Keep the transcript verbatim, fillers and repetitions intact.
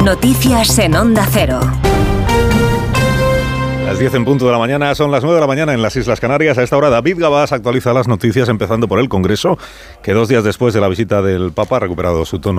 Noticias en Onda Cero. Las diez en punto de la mañana, son las nueve de la mañana en las Islas Canarias. A esta hora David Gabás actualiza las noticias, empezando por el Congreso, que dos días después de la visita del Papa ha recuperado su tono